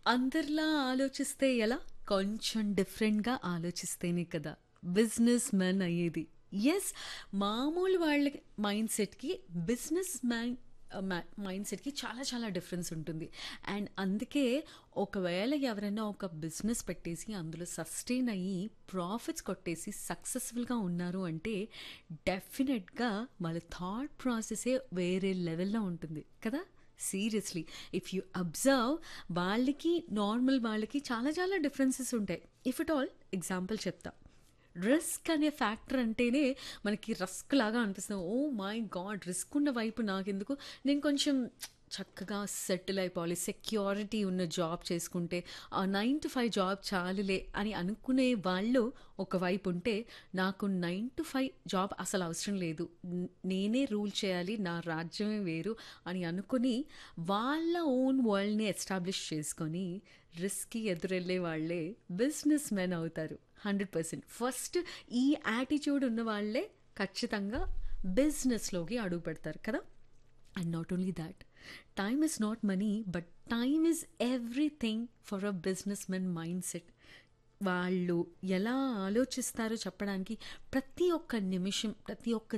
అందరిలా ఆలోచిస్తే ఎలా? కొంచెం డిఫరెంట్‌గా ఆలోచిస్తేనే కదా బిజినెస్ మ్యాన్ అయ్యేది. యెస్, మామూలు వాళ్ళ మైండ్‌సెట్‌కి బిజినెస్ మ్యాన్ మైండ్‌సెట్‌కి చాలా చాలా డిఫరెన్స్ ఉంటుంది. అండ్ అందుకే ఒకవేళ ఎవరైనా ఒక బిజినెస్ పెట్టేసి అందులో సస్టైన్ అయ్యి ప్రాఫిట్స్ కొట్టేసి సక్సెస్‌ఫుల్‌గా ఉన్నారు అంటే డెఫినెట్‌గా వాళ్ళ థాట్ ప్రాసెసే వేరే లెవెల్‌లో ఉంటుంది కదా! సీరియస్లీ ఇఫ్ యూ అబ్జర్వ్ వాళ్ళకి నార్మల్ వాళ్ళకి చాలా చాలా డిఫరెన్సెస్ ఉంటాయి. ఇఫ్ ఇట్ ఆల్ ఎగ్జాంపుల్ చెప్తా. రిస్క్ అనే ఫ్యాక్టర్ అంటేనే మనకి రస్క్ లాగా అనిపిస్తుంది. ఓ మై గాడ్, రిస్క్ ఉన్న వైపు నాకెందుకు, నేను కొంచెం చక్కగా సెటిల్ అయిపోవాలి, సెక్యూరిటీ ఉన్న జాబ్ చేసుకుంటే ఆ 9 to 5 జాబ్ చాలులే అని అనుకునే వాళ్ళు ఒకవైపు ఉంటే, నాకు 9 to 5 జాబ్ అసలు అవసరం లేదు, నేనే రూల్ చేయాలి, నా రాజ్యమే వేరు అని అనుకుని వాళ్ళ ఓన్ వరల్డ్ని ఎస్టాబ్లిష్ చేసుకొని రిస్క్కి ఎదురెళ్ళే వాళ్ళే బిజినెస్ మెన్ అవుతారు. 100% ఫస్ట్ ఈ యాటిట్యూడ్ ఉన్న వాళ్ళే ఖచ్చితంగా బిజినెస్లోకి అడుగు పెడతారు కదా. And not only that, time is not money but time is everything for a business men mind set. వాళ్ళు ఎలా ఆలోచిస్తారో చెప్పడానికి ప్రతి ఒక్క నిమిషం, ప్రతి ఒక్క